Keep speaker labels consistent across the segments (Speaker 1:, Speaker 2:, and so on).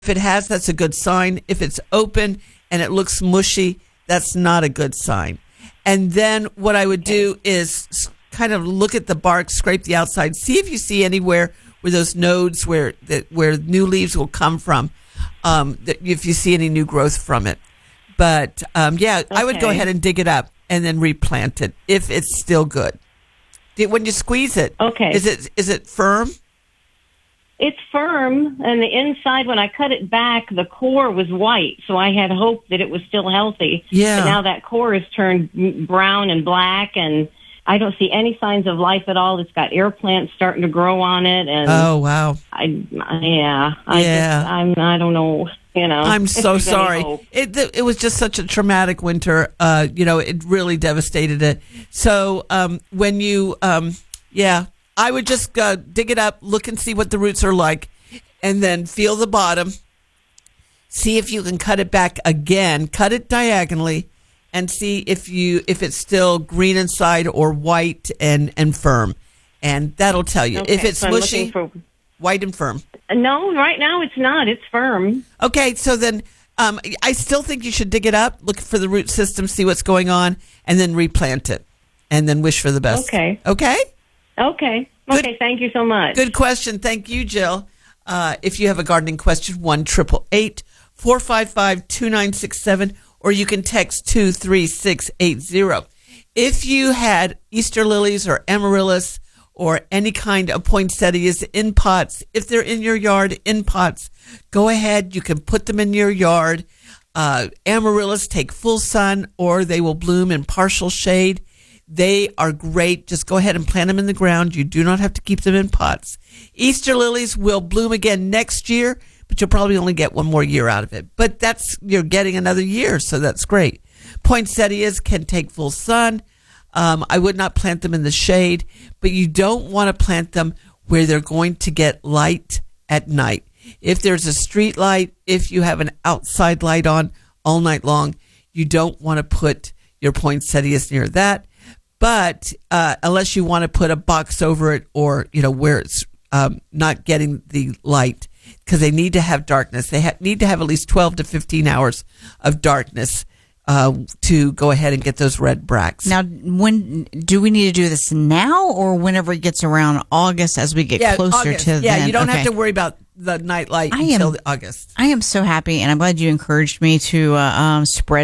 Speaker 1: If it has, that's a good sign. If it's open and it looks mushy, that's not a good sign. And then what I would do is kind of look at the bark, scrape the outside, see if you see anywhere where those nodes where new leaves will come from, if you see any new growth from it. But, I would go ahead and dig it up and then replant it if it's still good. When you squeeze it, is it firm?
Speaker 2: It's firm, and the inside, when I cut it back, the core was white, so I had hope that it was still healthy.
Speaker 1: Yeah.
Speaker 2: But now that core has turned brown and black, and I don't see any signs of life at all. It's got air plants starting to grow on it, and
Speaker 1: oh wow,
Speaker 2: I don't know.
Speaker 1: I'm so sorry. It was just such a traumatic winter. It really devastated it. So when you, I would just dig it up, look and see what the roots are like, and then feel the bottom. See if you can cut it back again. Cut it diagonally, and see if it's still green inside or white and firm, and that'll tell you if it's mushy, white and firm.
Speaker 2: No, right now it's not. It's firm.
Speaker 1: Okay, so then I still think you should dig it up, look for the root system, see what's going on, and then replant it, and then wish for the best.
Speaker 2: Okay.
Speaker 1: Okay,
Speaker 2: thank you so much.
Speaker 1: Good question. Thank you, Jill. If you have a gardening question, 1-888-455-2967, or you can text 23680. If you had Easter lilies or amaryllis or any kind of poinsettias in pots, if they're in your yard in pots, go ahead. You can put them in your yard. Amaryllis take full sun, or they will bloom in partial shade. They are great. Just go ahead and plant them in the ground. You do not have to keep them in pots. Easter lilies will bloom again next year, but you'll probably only get one more year out of it. But you're getting another year, so that's great. Poinsettias can take full sun. I would not plant them in the shade, but you don't want to plant them where they're going to get light at night. If there's a street light, if you have an outside light on all night long, you don't want to put your poinsettias near that. But unless you want to put a box over it, or where it's not getting the light, because they need to have darkness. They need to have at least 12 to 15 hours of darkness to go ahead and get those red bracts.
Speaker 3: Now, when do we need to do this now, or whenever it gets around August, as we get closer
Speaker 1: August.
Speaker 3: to then?
Speaker 1: You don't have to worry about the night light until August.
Speaker 3: I am so happy, and I'm glad you encouraged me to spread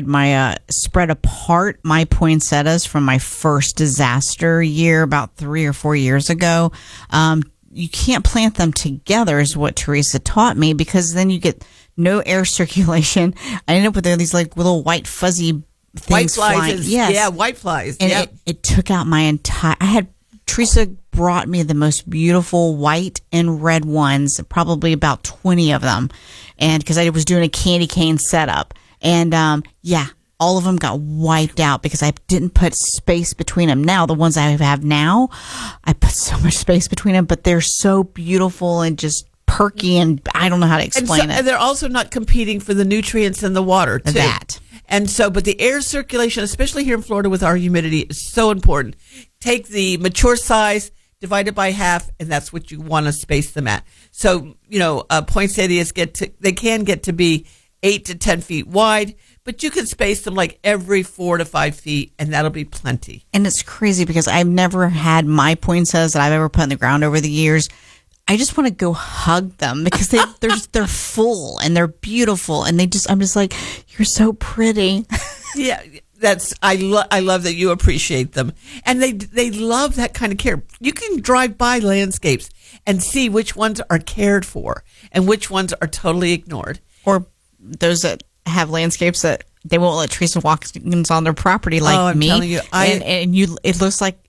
Speaker 3: apart my poinsettias from my first disaster year about 3 or 4 years ago. You can't plant them together, is what Teresa taught me, because then you get no air circulation. I ended up with these little white fuzzy things
Speaker 1: white flies
Speaker 3: flying. Yes.
Speaker 1: Yeah, white flies.
Speaker 3: And it took out my entire. Teresa brought me the most beautiful white and red ones, probably about 20 of them, and because I was doing a candy cane setup, and all of them got wiped out because I didn't put space between them. Now, the ones I have now, I put so much space between them, but they're so beautiful and just perky, and I don't know how to explain it.
Speaker 1: And they're also not competing for the nutrients in the water, too. But the air circulation, especially here in Florida with our humidity, is so important. Take the mature size, divide it by half, and that's what you want to space them at. So, poinsettias can get to be 8 to 10 feet wide, but you can space them like every 4 to 5 feet, and that'll be plenty.
Speaker 3: And it's crazy because I've never had my poinsettias that I've ever put in the ground over the years. I just want to go hug them because they're full and they're beautiful, and I'm just like, you're so pretty.
Speaker 1: Yeah, I love that you appreciate them, and they love that kind of care. You can drive by landscapes and see which ones are cared for and which ones are totally ignored,
Speaker 3: or those that have landscapes that they won't let Teresa walk on their property like
Speaker 1: I'm
Speaker 3: me.
Speaker 1: Telling you,
Speaker 3: it looks like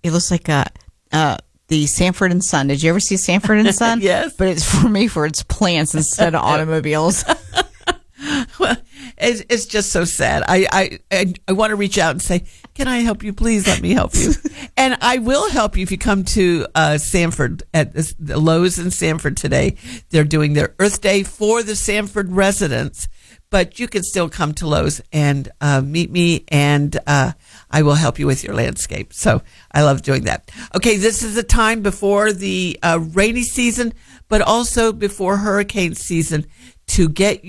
Speaker 3: the Sanford and Son. Did you ever see Sanford and Son?
Speaker 1: Yes.
Speaker 3: But it's for its plants instead of automobiles.
Speaker 1: Well, it's just so sad. I want to reach out and say, can I help you? Please let me help you. And I will help you if you come to Sanford at the Lowe's in Sanford today. They're doing their Earth Day for the Sanford residents, but you can still come to Lowe's and meet me, and I will help you with your landscape. So I love doing that. Okay, this is a time before the rainy season, but also before hurricane season, to get